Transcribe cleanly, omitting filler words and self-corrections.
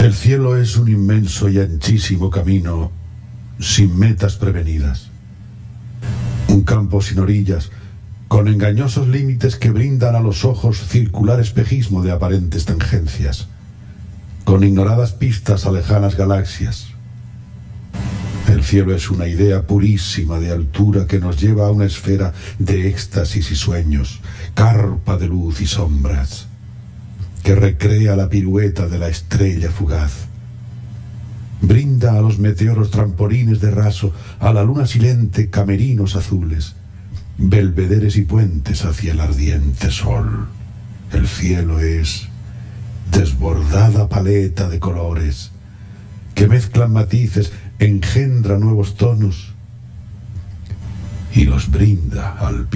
El cielo es un inmenso y anchísimo camino sin metas prevenidas. Un campo sin orillas, con engañosos límites que brindan a los ojos circular espejismo de aparentes tangencias, con ignoradas pistas a lejanas galaxias. El cielo es una idea purísima de altura que nos lleva a una esfera de éxtasis y sueños, carpa de luz y sombras, que recrea la pirueta de la estrella fugaz. Brinda a los meteoros trampolines de raso, a la luna silente camerinos azules, belvederes y puentes hacia el ardiente sol. El cielo es desbordada paleta de colores que mezclan matices, engendra nuevos tonos y los brinda al